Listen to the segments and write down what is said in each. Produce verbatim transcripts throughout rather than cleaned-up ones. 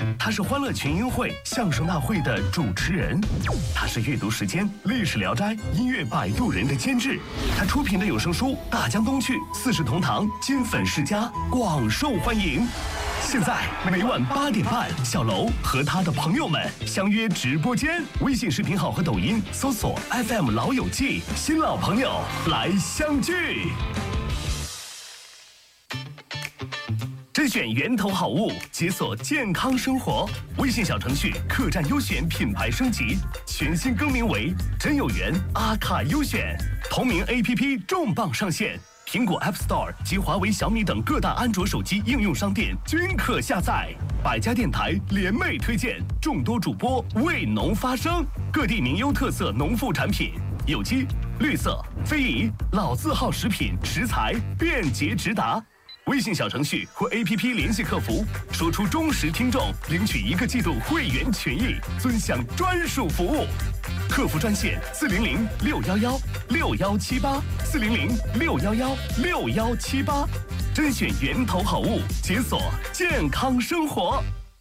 他是欢乐群英会相声大会的主持人，他是阅读时间、历史聊斋、音乐摆渡人的监制，他出品的有声书《大江东去》《四世同堂》金粉世家广受欢迎。现在每晚八点半，小楼和他的朋友们相约直播间，微信视频号和抖音搜索 F M 老友记，新老朋友来相聚。甄选源头好物，解锁健康生活。微信小程序客栈优选品牌升级，全新更名为真有缘阿卡优选。同名 A P P 重磅上线，苹果 App Store 及华为、小米等各大安卓手机应用商店均可下载。百家电台联袂推荐，众多主播为农发声，各地名优特色农副产品，有机、绿色、非遗、老字号食品食材便捷直达。微信小程序或 A P P 联系客服，说出忠实听众，领取一个季度会员权益，尊享专属服务。客服专线四零零六幺幺六幺七八四零零六幺幺六幺七八，甄选源头好物，解锁健康生活。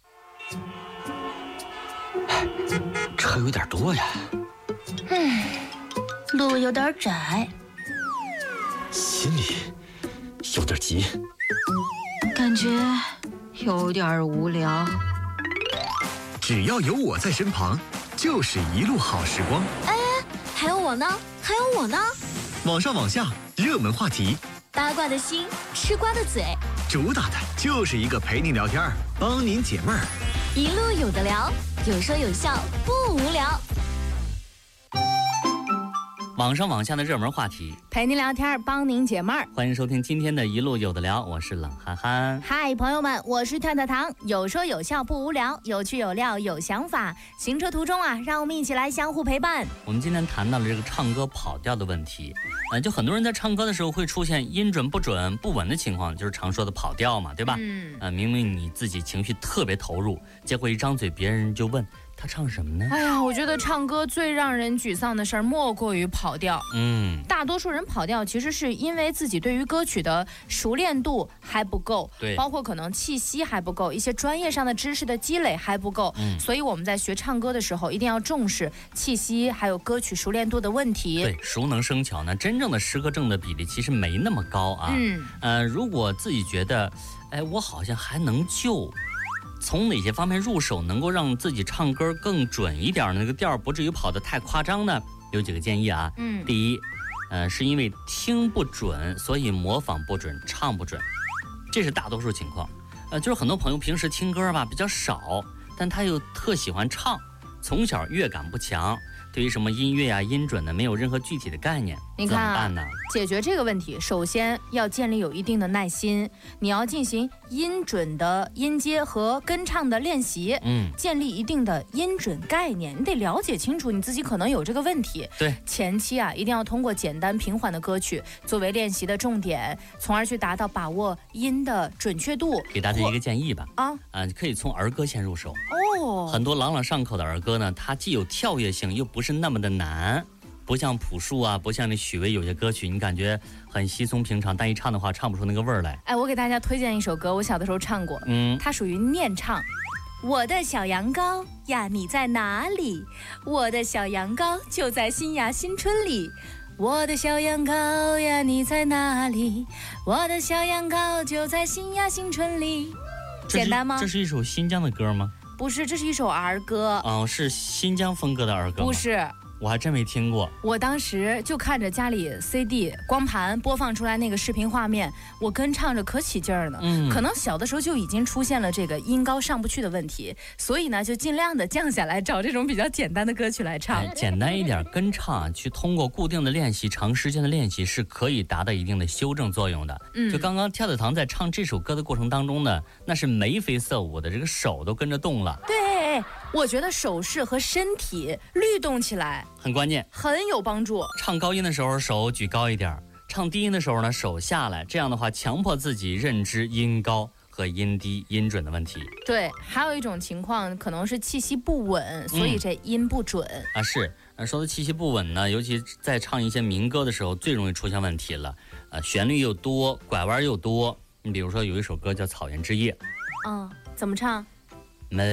车有点多呀， 嗯，路有点窄， 心里有点急， 感觉有点无聊。 只要有我在身旁，就是一路好时光。 哎，还有我呢，还有我呢。 网上网下，热门话题， 八卦的心，吃瓜的嘴， 主打的就是一个陪您聊天，帮您解闷儿。 一路有的聊，有说有笑，不无聊。 网上网下的热门话题， 陪您聊天，帮您解闷儿。 欢迎收听今天的一路有的聊，我是冷憨憨。 嗨，朋友们，我是跳跳糖，有说有笑不无聊，有趣有料有想法。行车途中啊，让我们一起来相互陪伴。 我们今天谈到了这个唱歌跑调的问题，呃，就很多人在唱歌的时候会出现音准不准、不稳的情况，就是常说的跑调嘛，对吧？嗯，呃，明明你自己情绪特别投入，结果一张嘴，别人就问他唱什么呢？ 哎呀，我觉得唱歌最让人沮丧的事儿莫过于跑调。嗯，大多数人跑调其实是因为自己对于歌曲的熟练度还不够， 对， 包括可能气息还不够，一些专业上的知识的积累还不够。嗯，所以我们在学唱歌的时候一定要重视气息还有歌曲熟练度的问题。 对，熟能生巧呢，真正的诗歌症的比例其实没那么高啊。嗯，呃，如果自己觉得，哎，我好像还能救。从哪些方面入手能够让自己唱歌更准一点，那个调不至于跑得太夸张呢？有几个建议啊。嗯，第一，呃，是因为听不准，所以模仿不准，唱不准，这是大多数情况。呃，就是很多朋友平时听歌吧比较少，但他又特喜欢唱，从小乐感不强，对于什么音乐啊、音准呢，没有任何具体的概念。 你看、啊、 怎么办呢？ 解决这个问题，首先要建立有一定的耐心，你要进行音准的音阶和跟唱的练习，嗯，建立一定的音准概念，你得了解清楚你自己可能有这个问题。 对， 前期啊，一定要通过简单平缓的歌曲作为练习的重点，从而去达到把握音的准确度。 给大家一个建议吧， 啊， 啊，可以从儿歌先入手。 哦， 很多朗朗上口的儿歌呢，它既有跳跃性，又不是那么的难。不像朴树啊，不像那许巍有些歌曲，你感觉很稀松平常，但一唱的话唱不出那个味儿来。 哎，我给大家推荐一首歌，我小的时候唱过，嗯，它属于念唱。我的小羊羔呀，你在哪里？我的小羊羔就在新芽新春里。我的小羊羔呀，你在哪里？我的小羊羔就在新芽新春里。简单吗？ 这是一首新疆的歌吗？ 不是，这是一首儿歌。 哦，是新疆风格的儿歌吗？ 不是。 我还真没听过， 我当时就看着家里 C D 光盘播放出来那个视频画面，我跟唱着可起劲儿了。嗯，可能小的时候就已经出现了这个音高上不去的问题，所以呢就尽量的降下来，找这种比较简单的歌曲来唱。 哎、简单一点跟唱，去通过固定的练习、长时间的练习是可以达到一定的修正作用的。嗯，就刚刚跳跳糖在唱这首歌的过程当中呢，那是眉飞色舞的，这个手都跟着动了。 对，我觉得手势和身体律动起来很关键， 很有帮助。 唱高音的时候手举高一点，唱低音的时候呢手下来，这样的话强迫自己认知音高和音低音准的问题。 对，还有一种情况可能是气息不稳，所以这音不准、嗯、 啊。是说的气息不稳呢，尤其在唱一些民歌的时候最容易出现问题了。呃，旋律又多，拐弯又多。你比如说有一首歌叫《草原之夜》， 嗯，怎么唱？